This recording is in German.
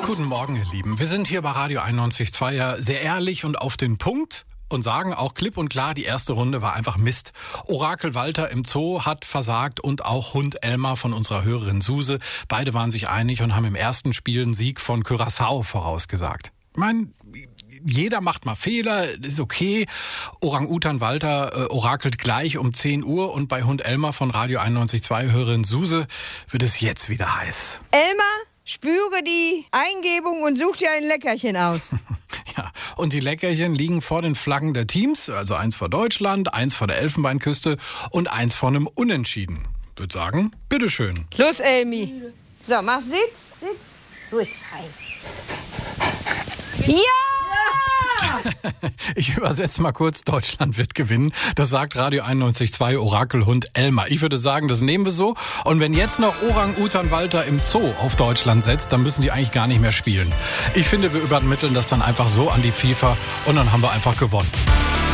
Guten Morgen, ihr Lieben. Wir sind hier bei Radio 91.2 ja sehr ehrlich und auf den Punkt und sagen auch klipp und klar, die erste Runde war einfach Mist. Orakel Walter im Zoo hat versagt und auch Hund Elmar von unserer Hörerin Suse. Beide waren sich einig und haben im ersten Spiel einen Sieg von Curaçao vorausgesagt. Ich meine, jeder macht mal Fehler, ist okay. Orang-Utan Walter orakelt gleich um 10 Uhr und bei Hund Elmar von Radio 91.2 Hörerin Suse wird es jetzt wieder heiß. Elmar, spüre die Eingebung und such dir ein Leckerchen aus. Ja, und die Leckerchen liegen vor den Flaggen der Teams, also eins vor Deutschland, eins vor der Elfenbeinküste und eins vor einem Unentschieden. Ich würde sagen, bitteschön. Los, Elmi. So, mach Sitz. So ist fein. Ja! Ich übersetze mal kurz, Deutschland wird gewinnen. Das sagt Radio 91.2 Orakelhund Elmar. Ich würde sagen, das nehmen wir so. Und wenn jetzt noch Orang-Utan Walter im Zoo auf Deutschland setzt, dann müssen die eigentlich gar nicht mehr spielen. Ich finde, wir übermitteln das dann einfach so an die FIFA und dann haben wir einfach gewonnen.